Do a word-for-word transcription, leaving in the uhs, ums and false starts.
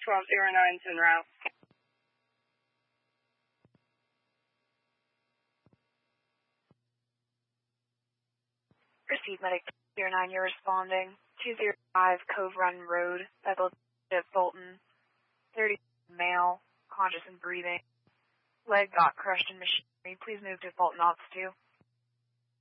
twelve zero nine is en route. Receive medic zero nine, you're responding. two zero five Cove Run Road, Bethel, Bolton. thirty male, conscious and breathing. Leg got crushed in machinery. Please move to Bolton Ops two.